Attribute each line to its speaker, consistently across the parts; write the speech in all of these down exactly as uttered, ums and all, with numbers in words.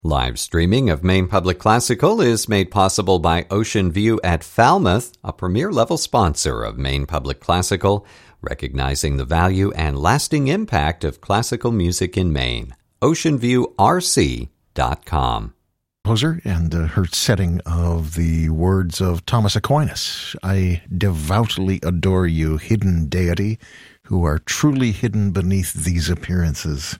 Speaker 1: Live streaming of Maine Public Classical is made possible by Ocean View at Falmouth, a premier-level sponsor of Maine Public Classical, recognizing the value and lasting impact of classical music in Maine. ocean view r c dot com.
Speaker 2: Composer and uh, her setting of the words of Thomas Aquinas. I devoutly adore you, hidden deity, who are truly hidden beneath these appearances.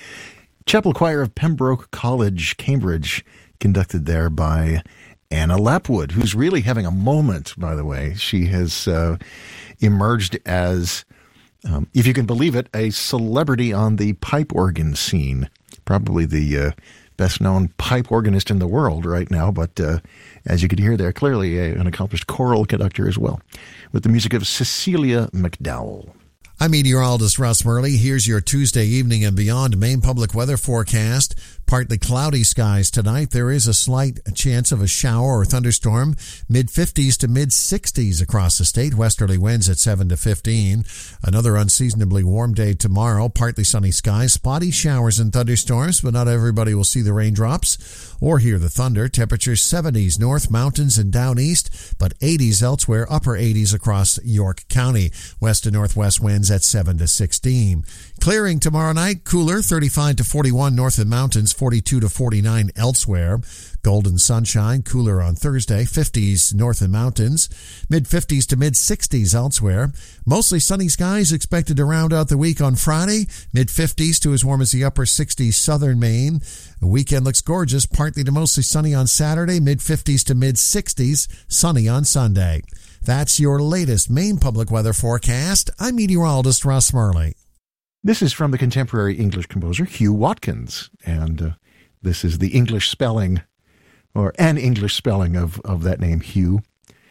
Speaker 2: Chapel Choir of Pembroke College, Cambridge, conducted there by Anna Lapwood, who's really having a moment, by the way. She has uh, emerged as, um, if you can believe it, a celebrity on the pipe organ scene. Probably the uh, best-known pipe organist in the world right now, but uh, as you can hear there, clearly a, an accomplished choral conductor as well, with the music of Cecilia McDowell.
Speaker 3: I'm meteorologist Russ Murley. Here's your Tuesday evening and beyond Maine public weather forecast. Partly cloudy skies tonight. There is a slight chance of a shower or thunderstorm. mid-fifties to mid-sixties across the state. Westerly winds at seven to fifteen. Another unseasonably warm day tomorrow. Partly sunny skies. Spotty showers and thunderstorms, but not everybody will see the raindrops or hear the thunder. Temperatures seventies north, mountains, and down east, but eighties elsewhere. Upper eighties across York County. West to northwest winds at seven to sixteen. Clearing tomorrow night, cooler, thirty-five to forty-one north of the mountains, forty-two to forty-nine elsewhere. Golden sunshine, cooler on Thursday, fifties north of the mountains, mid-fifties to mid-sixties elsewhere. Mostly sunny skies expected to round out the week on Friday, mid-fifties to as warm as the upper sixties southern Maine. The weekend looks gorgeous, partly to mostly sunny on Saturday, mid-fifties to mid-sixties, sunny on Sunday. That's your latest Maine public weather forecast. I'm meteorologist Russ Murley.
Speaker 2: This is from the contemporary English composer Hugh Watkins, and uh, this is the English spelling, or an English spelling of, of that name, Hugh,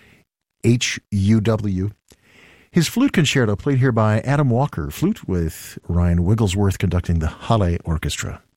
Speaker 2: H U W. His flute concerto played here by Adam Walker, flute with Ryan Wigglesworth conducting the Halle Orchestra.